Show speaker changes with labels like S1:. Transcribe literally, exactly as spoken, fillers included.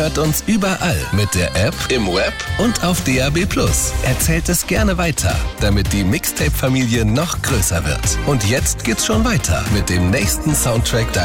S1: Hört uns überall mit der App, im Web und auf D A B plus. Erzählt es gerne weiter, damit die Mixtape-Familie noch größer wird. Und jetzt geht's schon weiter mit dem nächsten Soundtrack